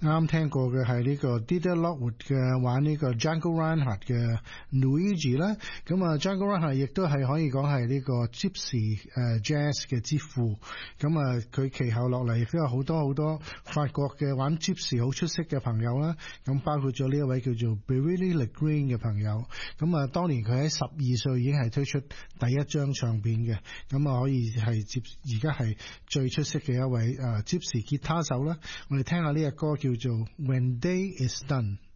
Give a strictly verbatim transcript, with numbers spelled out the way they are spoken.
啱聽過嘅係呢個 Dieter Lockwood 嘅玩呢個 Django Reinhardt 嘅 Luigi 啦，咁啊 Django Reinhardt 亦都係可以講係呢個 Gypsy 誒 Jazz 嘅之父，咁啊佢其後落嚟亦都有好多好多法國嘅玩 Gypsy 好出色嘅朋友啦，咁包括咗呢一位叫做 Beverly LeGreen 嘅朋友，咁啊當年佢喺十二歲已經係推出第一張唱片嘅，咁啊可以係接而家係最出色嘅一位誒 Gypsy 吉他手啦，我哋聽下呢隻歌叫做 When Day Is Done。